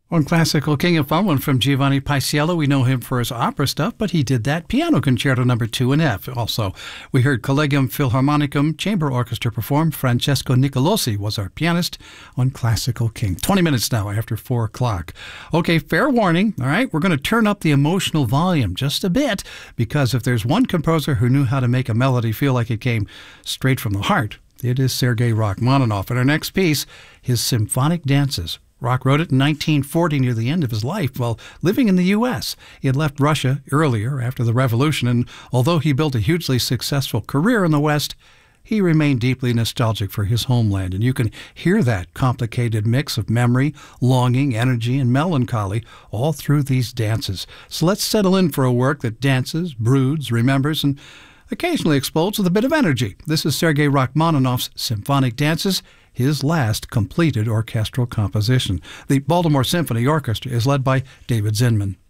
On Classical King of Fun, one from Giovanni Paisiello. We know him for his opera stuff, but he did that Piano Concerto No. 2 in F. Also, we heard Collegium Philharmonicum Chamber Orchestra perform. Francesco Nicolosi was our pianist on Classical King. 20 minutes now after 4 o'clock. Okay, fair warning, all right? We're going to turn up the emotional volume just a bit, because if there's one composer who knew how to make a melody feel like it came straight from the heart, it is Sergei Rachmaninoff. In our next piece, his Symphonic Dances. Rock wrote it in 1940, near the end of his life, while living in the U.S. He had left Russia earlier, after the Revolution, and although he built a hugely successful career in the West, he remained deeply nostalgic for his homeland, and you can hear that complicated mix of memory, longing, energy, and melancholy all through these dances. So let's settle in for a work that dances, broods, remembers, and occasionally explodes with a bit of energy. This is Sergei Rachmaninoff's Symphonic Dances, his last completed orchestral composition. The Baltimore Symphony Orchestra is led by David Zinman.